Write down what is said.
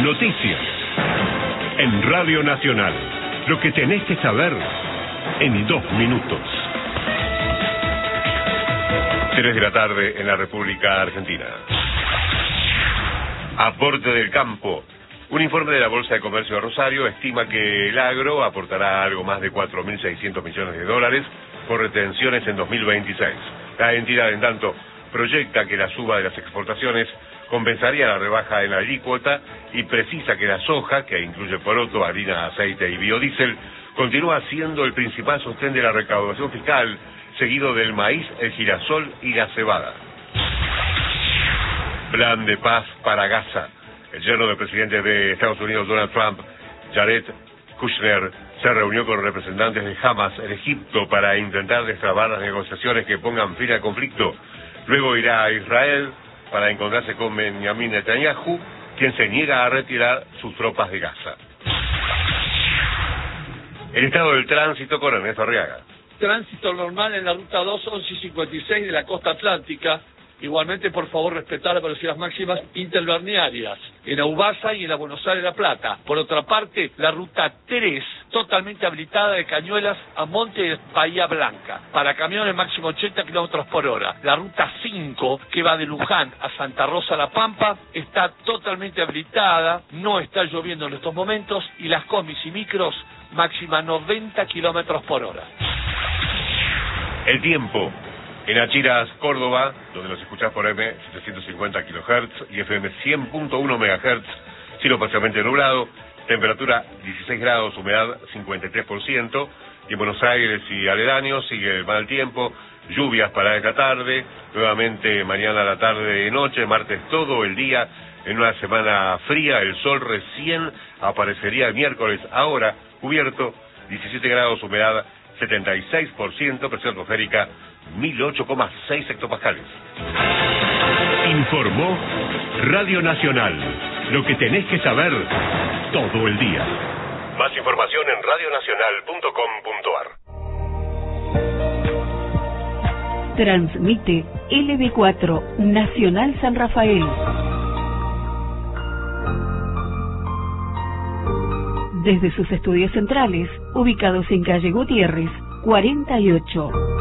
Noticias. En Radio Nacional. Lo que tenés que saber en 2 minutos. 3 de la tarde en la República Argentina. Aporte del campo. Un informe de la Bolsa de Comercio de Rosario estima que el agro aportará algo más de 4.600 millones de dólares por retenciones en 2026. La entidad, en tanto, proyecta que la suba de las exportaciones compensaría la rebaja en la alícuota y precisa que la soja, que incluye poroto, harina, aceite y biodiesel, continúa siendo el principal sostén de la recaudación fiscal, seguido del maíz, el girasol y la cebada. Plan de paz para Gaza. El yerno del presidente de Estados Unidos, Donald Trump, Jared Kushner, se reunió con representantes de Hamas en Egipto para intentar destrabar las negociaciones que pongan fin al conflicto. Luego irá a Israel para encontrarse con Benjamin Netanyahu, quien se niega a retirar sus tropas de Gaza. El estado del tránsito con Ernesto Arriaga. Tránsito normal en la ruta 2, 11 y 56 de la costa atlántica. Igualmente, por favor, respetar las velocidades máximas interbalnearias en Aubasa y en la Buenos Aires La Plata. Por otra parte, la ruta 3, totalmente habilitada de Cañuelas a Monte de Bahía Blanca, para camiones máximo 80 kilómetros por hora. La ruta 5, que va de Luján a Santa Rosa La Pampa, está totalmente habilitada, no está lloviendo en estos momentos, y las combis y micros máxima 90 kilómetros por hora. El tiempo. En Achiras, Córdoba, donde nos escuchás por M 750 kHz y FM 100.1 MHz, cielo parcialmente nublado, temperatura 16 grados, humedad 53%, y en Buenos Aires y aledaños sigue el mal tiempo, lluvias para esta tarde, nuevamente mañana a la tarde y noche, martes todo el día, en una semana fría, el sol recién aparecería el miércoles, ahora cubierto, 17 grados, humedad 76%, presión atmosférica 1008,6 hectopascales. Informó Radio Nacional. Lo que tenés que saber todo el día. Más información en radionacional.com.ar. Transmite LB4 Nacional San Rafael. Desde sus estudios centrales, ubicados en calle Gutiérrez, 48.